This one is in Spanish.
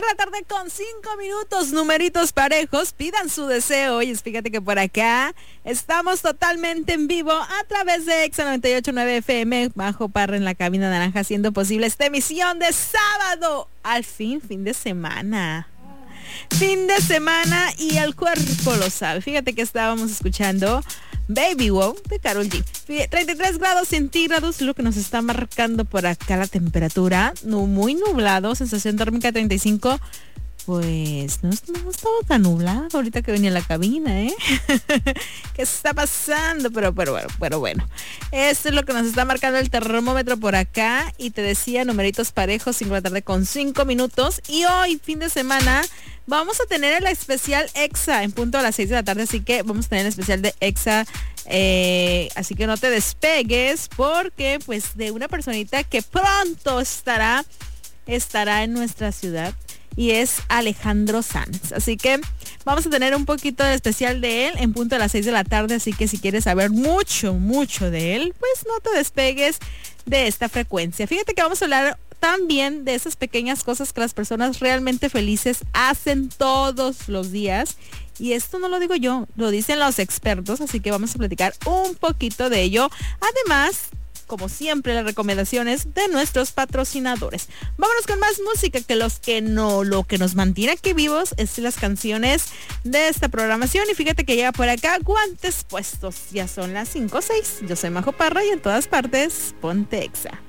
la tarde con 5 minutos, numeritos parejos, pidan su deseo. Y fíjate que por acá estamos totalmente en vivo a través de Exa 98.9 FM, Majo Parra en la cabina naranja, haciendo posible esta emisión de sábado. Al fin de semana. Fin de semana y el cuerpo lo sabe. Fíjate que estábamos escuchando Baby Wow de Karol G. 33 grados centígrados, lo que nos está marcando por acá la temperatura. No, muy nublado, sensación térmica 35. Pues no estaba tan nublado ahorita que venía a la cabina, ¿eh? ¿Qué está pasando? Pero bueno. Esto es lo que nos está marcando el termómetro por acá. Y te decía, numeritos parejos, 5 de la tarde con 5 minutos. Y hoy, fin de semana, vamos a tener el especial Exa en punto a las 6 de la tarde. Así que vamos a tener el especial de Exa. Así que no te despegues, porque pues de una personita que pronto estará en nuestra ciudad. Y es Alejandro Sanz. Así que vamos a tener un poquito de especial de él en punto a las 6 de la tarde. Así que si quieres saber mucho de él, pues no te despegues de esta frecuencia. Fíjate que vamos a hablar también de esas pequeñas cosas que las personas realmente felices hacen todos los días. Y esto no lo digo yo, lo dicen los expertos. Así que vamos a platicar un poquito de ello. Además, como siempre, las recomendaciones de nuestros patrocinadores. Vámonos con más música, que lo que nos mantiene aquí vivos es las canciones de esta programación. Y fíjate que llega por acá Guantes Puestos. Ya son las 5:06. Yo soy Majo Parra y en todas partes, ponte Exa.